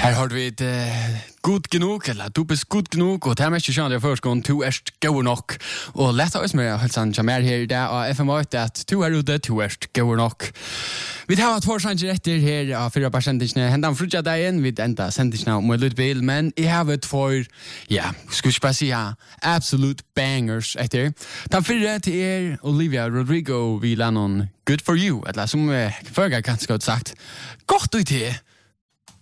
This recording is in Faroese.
Her har vi et god genug, eller du bist god genug, og det er mest ikke skjønner jeg først, du er god nok. Og lett oss med hilsen Jamer her i dag, og FM8 at du er ute, du er god nok. Vi tar två sanger etter her av 4 sendingene. Hendan frutja dagen, vi enda sendingene om en liten bil, men jeg har et for, ja, skal vi bare si absolute bangers etter. Ta 4 til Olivia Rodrigo, vi lander Good for You, eller som fører ganske godt sagt, godt ut til